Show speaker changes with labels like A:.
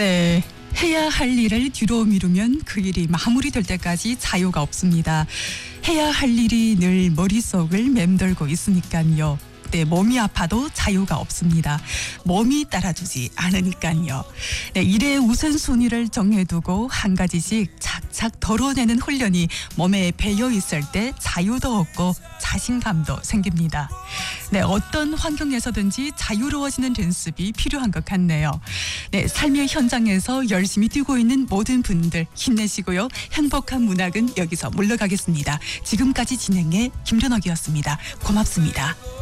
A: 네. 해야 할 일을 뒤로 미루면 그 일이 마무리될 때까지 자유가 없습니다. 해야 할 일이 늘 머릿속을 맴돌고 있으니까요. 네, 몸이 아파도 자유가 없습니다. 몸이 따라주지 않으니까요. 네, 일의 우선순위를 정해두고 한 가지씩 착착 덜어내는 훈련이 몸에 배어 있을 때 자유도 얻고 자신감도 생깁니다. 네, 어떤 환경에서든지 자유로워지는 연습이 필요한 것 같네요. 네, 삶의 현장에서 열심히 뛰고 있는 모든 분들 힘내시고요. 행복한 문학은 여기서 물러가겠습니다. 지금까지 진행해 김준옥이었습니다. 고맙습니다.